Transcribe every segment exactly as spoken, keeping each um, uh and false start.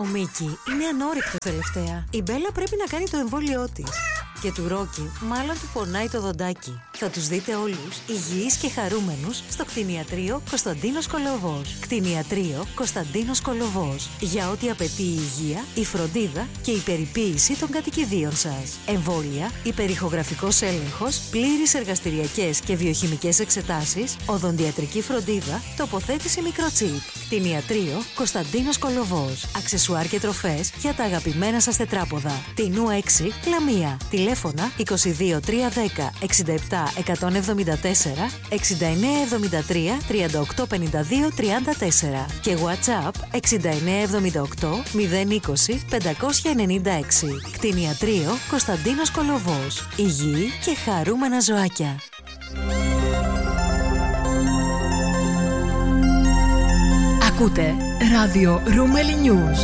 Ο Μίκη είναι ανόρυκτος τελευταία. Η Μπέλα πρέπει να κάνει το εμβόλιό της. Και του Ρόκι μάλλον του πονάει το δοντάκι. Θα τους δείτε όλους υγιείς και χαρούμενους στο κτηνιατρίο Κωνσταντίνος Κολοβός. Κτηνιατρίο Κωνσταντίνος Κολοβός. Για ό,τι απαιτεί η υγεία, η φροντίδα και η περιποίηση των κατοικιδίων σας. Εμβόλια, υπερηχογραφικός έλεγχος, πλήρεις εργαστηριακές και βιοχημικές εξετάσεις, οδοντιατρική φροντίδα, τοποθέτηση μικροτσίπ. Κτηνιατρίο Κωνσταντίνος Κολοβός. Αξεσουάρ και τροφές για τα αγαπημένα σας τετράποδα. Τινού έξι, Λαμία. Τηλέφωνα είκοσι δύο τριακόσια δέκα εξήντα επτά εκατόν εβδομήντα τέσσερα, εξήντα εννέα εβδομήντα τρία τριάντα οκτώ πενήντα δύο τριάντα τέσσερα και WhatsApp εξήντα εννέα εβδομήντα οκτώ μηδέν είκοσι πεντακόσια ενενήντα έξι. Κτηνιατρίο Κωνσταντίνος Κολοβός. Υγιή και χαρούμενα ζωάκια. Ακούτε ράδιο Ρούμελι News.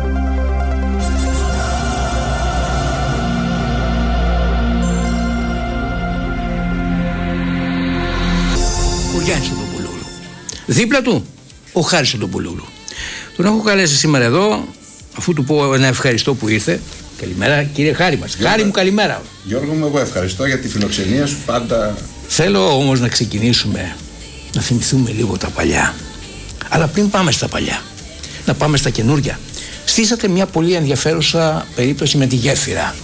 Ο Γιάννης Τοντοπουλόγλου. Δίπλα του ο Χάρης Τοντοπουλόγλου. Τον έχω καλέσει σήμερα εδώ, αφού του πω ένα ευχαριστώ που ήρθε. Καλημέρα κύριε Χάρη μας. Γιώργο, Χάρη μου, καλημέρα. Γιώργο μου, εγώ ευχαριστώ για τη φιλοξενία σου πάντα. Θέλω όμως να ξεκινήσουμε να θυμηθούμε λίγο τα παλιά. Αλλά πριν πάμε στα παλιά, να πάμε στα καινούρια. Στήσατε μια πολύ ενδιαφέρουσα περίπτωση με τη γέφυρα,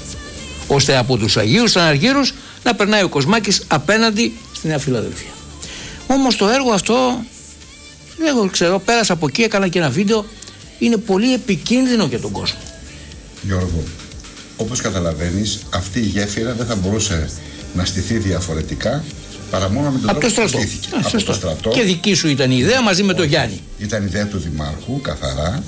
ώστε από τους Αγίους Αναργύρους να περνάει ο Κοσμάκης απέναντι στη Νέα Φιλαδέλφεια. Όμως το έργο αυτό, εγώ ξέρω, πέρασα από εκεί, έκανα και ένα βίντεο, είναι πολύ επικίνδυνο για τον κόσμο. Γιώργο, όπως καταλαβαίνεις, αυτή η γέφυρα δεν θα μπορούσε να στηθεί διαφορετικά παρά μόνο με τον από τρόπο το που στρατό. στήθηκε. Α, από το στρατό. Και δική σου ήταν η ιδέα μαζί με τον Γιάννη. Ήταν ιδέα του Δημάρχου, καθαρά.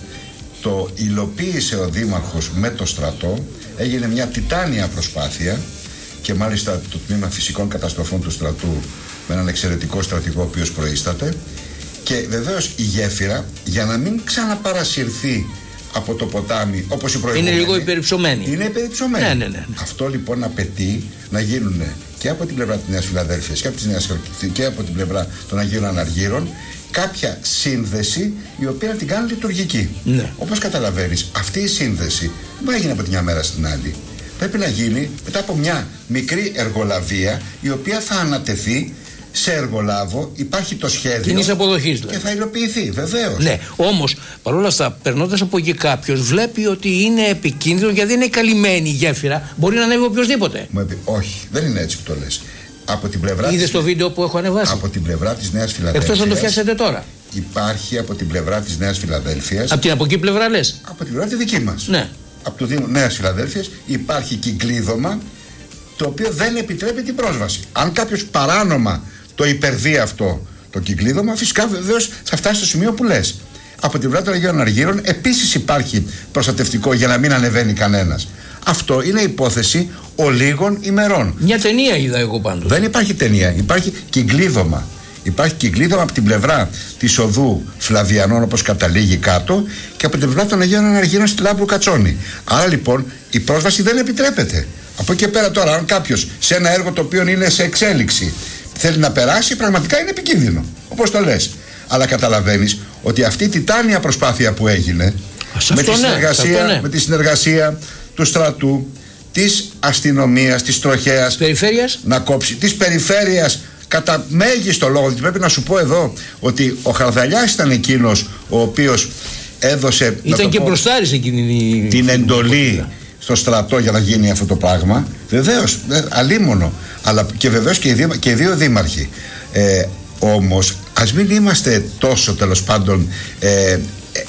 Το υλοποίησε ο Δήμαρχος με το στρατό. Έγινε μια τιτάνια προσπάθεια και μάλιστα το τμήμα φυσικών καταστροφών του στρατού με έναν εξαιρετικό στρατηγό ο οποίος προείσταται. Και βεβαίως η γέφυρα, για να μην ξαναπαρασυρθεί από το ποτάμι όπως η προηγούμενη, είναι λίγο υπερυψωμένη. Είναι υπερυψωμένη. Ναι, ναι, ναι, ναι. Αυτό λοιπόν απαιτεί να γίνουν και από την πλευρά της Νέας Φιλαδέλφειας και από, της Νέας, και από την πλευρά των Αγίων Αναργύρων κάποια σύνδεση η οποία να την κάνει λειτουργική. Ναι. Όπως καταλαβαίνεις, αυτή η σύνδεση δεν έγινε από τη μια μέρα στην άλλη. Πρέπει να γίνει μετά από μια μικρή εργολαβία η οποία θα ανατεθεί σε εργολάβο, υπάρχει το σχέδιο. Κοινής αποδοχής δηλαδή. Και θα υλοποιηθεί, βεβαίως. Ναι, όμως παρόλα αυτά, περνώντας από εκεί κάποιος βλέπει ότι είναι επικίνδυνο γιατί δεν είναι καλυμμένη η γέφυρα. Μπορεί να ανέβει οποιοδήποτε. Μου είπε, όχι, δεν είναι έτσι που το λες. Από την πλευρά. Είδες το βίντεο που έχω ανεβάσει. Από την πλευρά της Νέας Φιλαδέλφειας. Εκτός αν το φτιάσετε τώρα. Υπάρχει από την πλευρά της Νέας Φιλαδέλφειας. Από την από εκεί πλευρά λες. Από την πλευρά τη δική μας. Ναι. Από το Δήμο Νέας Φιλαδέλφειας υπάρχει κυκλίδωμα το οποίο δεν επιτρέπει την πρόσβαση. Αν κάποιος παράνομα το υπερδεί αυτό το κυκλίδωμα, φυσικά βεβαίως θα φτάσει στο σημείο που λες. Από την πλευρά των Αγίων Αναργύρων επίσης υπάρχει προστατευτικό για να μην ανεβαίνει κανένας. Αυτό είναι υπόθεση ολίγων ημερών. Μια ταινία είδα εγώ πάντως. Δεν υπάρχει ταινία, υπάρχει κυκλίδωμα. Υπάρχει κυκλίδωμα από την πλευρά της οδού Φλαβιανών όπως καταλήγει κάτω και από την πλευρά των Αγίων Αναργύρων στη Λάμπρου Κατσόνη. Άρα λοιπόν η πρόσβαση δεν επιτρέπεται. Από εκεί και πέρα τώρα, αν κάποιος σε ένα έργο το οποίο είναι σε εξέλιξη θέλει να περάσει, πραγματικά είναι επικίνδυνο, όπως το λες. Αλλά καταλαβαίνεις ότι αυτή η τιτάνια προσπάθεια που έγινε με τη, συνεργασία, ναι, με τη συνεργασία του στρατού, της αστυνομίας, της τροχέας, περιφέρειας, να κόψει, της περιφέρειας κατά μέγιστο λόγο. Δηλαδή πρέπει να σου πω εδώ ότι ο Χαρδαλιάς ήταν εκείνος ο οποίος έδωσε, ήταν και μπροστάρης εκείνη την εντολή στο στρατό για να γίνει αυτό το πράγμα. Βεβαίως, αλίμονο. Αλλά και βεβαίως και οι δύο, και οι δύο δήμαρχοι. Ε, όμως, ας μην είμαστε τόσο τέλος πάντων ε,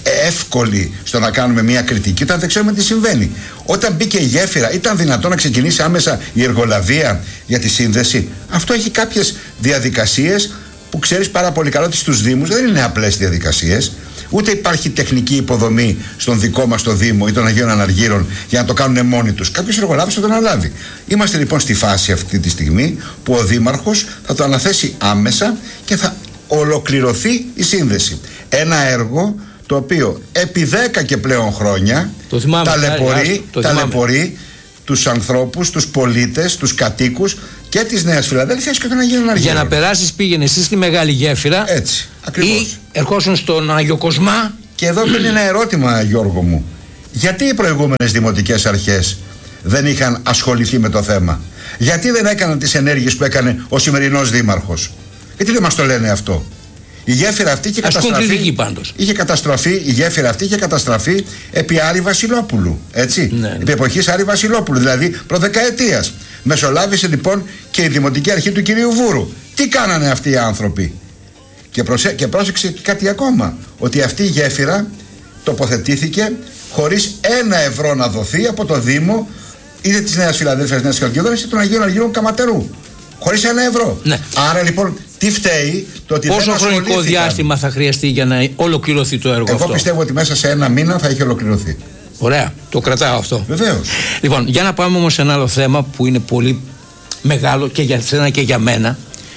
εύκολοι στο να κάνουμε μια κριτική όταν δεν ξέρουμε τι συμβαίνει. Όταν μπήκε η γέφυρα, ήταν δυνατόν να ξεκινήσει άμεσα η εργολαβία για τη σύνδεση? Αυτό έχει κάποιες διαδικασίες που ξέρεις πάρα πολύ καλά ότι στους Δήμους δεν είναι απλές διαδικασίες. Ούτε υπάρχει τεχνική υποδομή στον δικό μας το Δήμο ή των Αγίων Αναργύρων για να το κάνουν μόνοι τους. Κάποιος εργολάβος θα τον αναλάβει. Είμαστε λοιπόν στη φάση αυτή τη στιγμή που ο Δήμαρχος θα το αναθέσει άμεσα και θα ολοκληρωθεί η σύνδεση. Ένα έργο το οποίο επί δέκα και πλέον χρόνια το θυμάμαι, ταλαιπωρεί, το ταλαιπωρεί τους ανθρώπους, τους πολίτες, τους κατοίκους και της Νέας Φιλαδέλφειας και των Αγίων Αναργύρων. Για να περάσεις πήγαινε εσύ στη Μεγάλη Γέφυρα. Έτσι, ακριβώς. Ή ερχόσουν στον Άγιο Κοσμά Και εδώ είναι ένα ερώτημα, Γιώργο μου. Γιατί οι προηγούμενες δημοτικές αρχές δεν είχαν ασχοληθεί με το θέμα? Γιατί δεν έκαναν τις ενέργειες που έκανε ο σημερινός δήμαρχος? Γιατί δεν μας το λένε αυτό? Η γέφυρα αυτή είχε καταστραφεί, είχε καταστραφεί, η γέφυρα αυτή είχε καταστραφεί επί Άρη Βασιλόπουλου, έτσι, ναι, ναι. επί εποχής Άρη Βασιλόπουλου, δηλαδή προδεκαετίας. Μεσολάβησε λοιπόν και η Δημοτική Αρχή του κυρίου Βούρου. Τι κάνανε αυτοί οι άνθρωποι? Και, προσέ... και πρόσεξε κάτι ακόμα, ότι αυτή η γέφυρα τοποθετήθηκε χωρίς ένα ευρώ να δοθεί από το Δήμο είτε της Νέας Φιλαδέλφειας, Νέας Χαλκιδόνης, είτε των Αγίων Αργύρων Καματερού. Χωρίς ένα ευρώ. Ναι. Άρα λοιπόν, τι φταίει το ότι πόσο δεν ασχολήθηκαν? χρονικό διάστημα θα χρειαστεί για να ολοκληρωθεί το έργο? Εγώ αυτό? Εγώ πιστεύω ότι μέσα σε ένα μήνα θα έχει ολοκληρωθεί. Ωραία, το κρατάω αυτό. Βεβαίως. Λοιπόν, για να πάμε όμως σε ένα άλλο θέμα που είναι πολύ μεγάλο και για σένα και για μένα,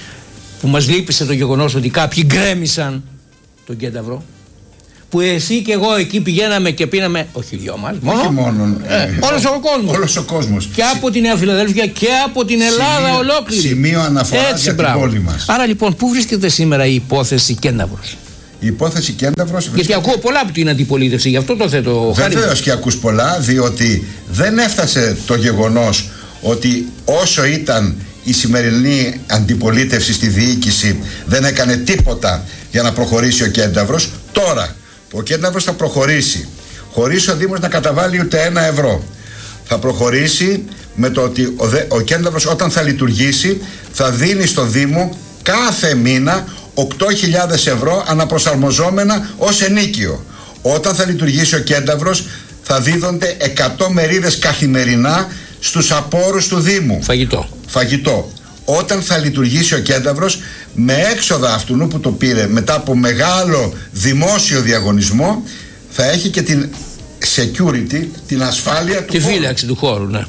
που μας λύπησε το γεγονός ότι κάποιοι γκρέμισαν τον Κένταβρο, που εσύ και εγώ εκεί πηγαίναμε και πίναμε, όχι δυο μας, μόνο, όχι μόνο ε, ε, όλος ο κόσμος. Όλος ο κόσμος. Και από τη Νέα Φιλαδέλφια και από την Ελλάδα σημείο, ολόκληρη. Σημείο αναφοράς έτσι, για μπράβο. την πόλη μας. Άρα λοιπόν, πού βρίσκεται σήμερα η υπόθεση Κένταβρος? Η υπόθεση Κένταβρος. Γιατί ακούω πολλά από την αντιπολίτευση, γι' αυτό το θέτω. Βεβαίως και ακούς πολλά, διότι δεν έφτασε το γεγονός ότι όσο ήταν η σημερινή αντιπολίτευση στη διοίκηση δεν έκανε τίποτα για να προχωρήσει ο Κένταβρος. Τώρα που ο Κένταβρος θα προχωρήσει χωρίς ο Δήμος να καταβάλει ούτε ένα ευρώ, θα προχωρήσει με το ότι ο, δε, ο Κένταβρος όταν θα λειτουργήσει θα δίνει στο Δήμο κάθε μήνα οκτώ χιλιάδες ευρώ αναπροσαρμοζόμενα ως ενίκιο. Όταν θα λειτουργήσει ο Κένταβρος θα δίδονται εκατό μερίδες καθημερινά στους απόρους του Δήμου. Φαγητό. Φαγητό. Όταν θα λειτουργήσει ο Κένταβρος, με έξοδα αυτού που το πήρε μετά από μεγάλο δημόσιο διαγωνισμό, θα έχει και την security, την ασφάλεια του τη χώρου. Τη φύλαξη του χώρου, ναι.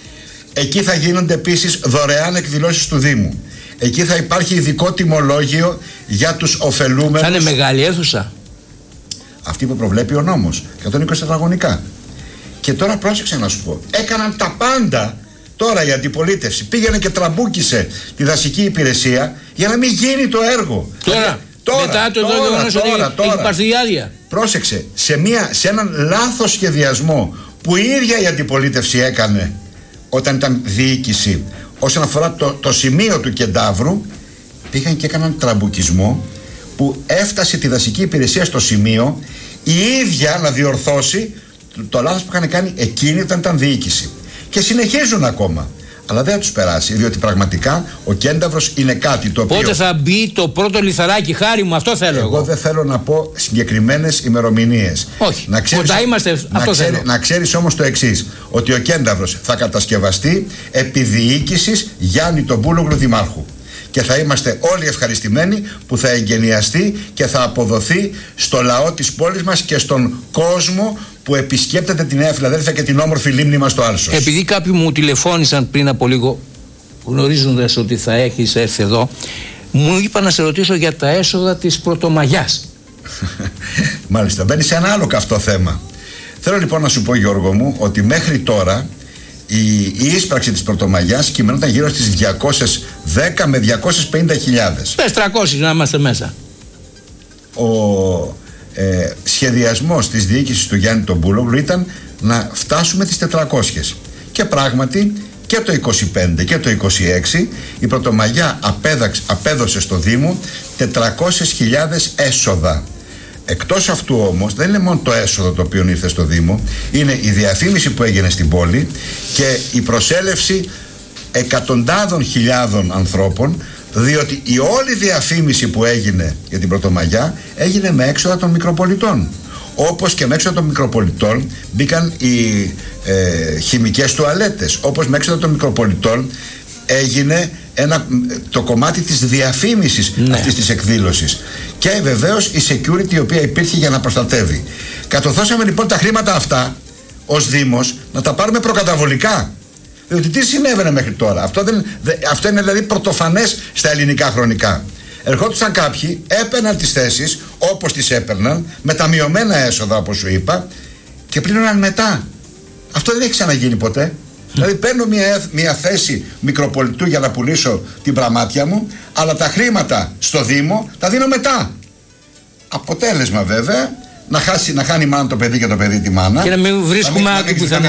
Εκεί θα γίνονται επίσης δωρεάν εκδηλώσεις του Δήμου. Εκεί θα υπάρχει ειδικό τιμολόγιο για τους ωφελούμενους. Θα είναι μεγάλη αίθουσα. Αυτή που προβλέπει ο νόμος, εκατόν είκοσι τετραγωνικά. Και τώρα πρόσεξε να σου πω, έκαναν τα πάντα. Τώρα η αντιπολίτευση πήγαινε και τραμπούκισε τη δασική υπηρεσία για να μην γίνει το έργο. Τώρα, τώρα μετά το τώρα, γεγονός τώρα, ότι τώρα, έχει πάρθει η άδεια. Πρόσεξε, σε, μια, σε έναν λάθος σχεδιασμό που η ίδια η αντιπολίτευση έκανε όταν ήταν διοίκηση όσον αφορά το, το σημείο του Κεντάβρου, πήγαν και έκαναν τραμπουκισμό που έφτασε τη δασική υπηρεσία στο σημείο η ίδια να διορθώσει το, το λάθος που είχαν κάνει εκείνη όταν ήταν διοίκηση. Και συνεχίζουν ακόμα. Αλλά δεν θα τους περάσει, διότι πραγματικά ο Κένταβρος είναι κάτι το οποίο. Πότε θα μπει το πρώτο λιθαράκι, χάρη μου, αυτό θέλω εγώ. Εγώ δεν θέλω να πω συγκεκριμένες ημερομηνίες. Όχι, να ξέρεις, κοντά είμαστε, να αυτό ξέρει, θέλω. Να ξέρεις όμως το εξής, ότι ο Κένταβρος θα κατασκευαστεί επί διοίκησης Γιάννη τον Μπούλογλου Δημάρχου. Και θα είμαστε όλοι ευχαριστημένοι που θα εγκαινιαστεί και θα αποδοθεί στο λαό της πόλης μας και στον κόσμο που επισκέπτεται τη Νέα Φιλαδέλφια και την όμορφη λίμνη μας στο Άλσος. Επειδή κάποιοι μου τηλεφώνησαν πριν από λίγο, γνωρίζοντας ότι θα έχεις έρθει εδώ, μου είπα να σε ρωτήσω για τα έσοδα της Πρωτομαγιάς. Μάλιστα, μπαίνει σε ένα άλλο καυτό θέμα. Θέλω λοιπόν να σου πω, Γιώργο μου, ότι μέχρι τώρα η, η ίσπραξη της Πρωτομαγιάς κυμαίνονταν γύρω στις διακόσιες δέκα με διακόσιες πενήντα χιλιάδες. Πες τριακόσιες να είμαστε μέσα. Ο ε, σχεδιασμός της διοίκησης του Γιάννη τον Μπούλογλου ήταν να φτάσουμε τις τετρακόσιες. Και πράγματι και το είκοσι πέντε και το είκοσι έξι η Πρωτομαγιά απέδαξ, απέδωσε στο Δήμο τετρακόσιες χιλιάδες έσοδα. Εκτός αυτού όμως δεν είναι μόνο το έσοδο το οποίο ήρθε στο Δήμο, είναι η διαφήμιση που έγινε στην πόλη και η προσέλευση εκατοντάδων χιλιάδων ανθρώπων, διότι η όλη διαφήμιση που έγινε για την Πρωτομαγιά έγινε με έξοδα των μικροπολιτών. Όπως και με έξοδα των μικροπολιτών μπήκαν οι ε, χημικές τουαλέτες, όπως με έξοδα των μικροπολιτών έγινε ένα, το κομμάτι της διαφήμισης, ναι, αυτής της εκδήλωσης. Και βεβαίως η security η οποία υπήρχε για να προστατεύει. Κατορθώσαμε λοιπόν τα χρήματα αυτά ως Δήμος να τα πάρουμε προκαταβολικά. Διότι τι συνέβαινε μέχρι τώρα? Αυτό, δεν, δε, αυτό είναι δηλαδή πρωτοφανές στα ελληνικά χρονικά. Ερχόντουσαν κάποιοι, έπαιρναν τις θέσεις όπως τις έπαιρναν, με τα μειωμένα έσοδα όπως σου είπα, και πλήρωναν μετά. Αυτό δεν έχει ξαναγίνει ποτέ. Δηλαδή παίρνω μια, μια θέση μικροπολιτού για να πουλήσω την πραμάτια μου, αλλά τα χρήματα στο Δήμο τα δίνω μετά. Αποτέλεσμα βέβαια, να, χάσει, να χάνει η μάνα το παιδί και το παιδί τη μάνα. Και να μην βρίσκουμε άκρη πουθενά.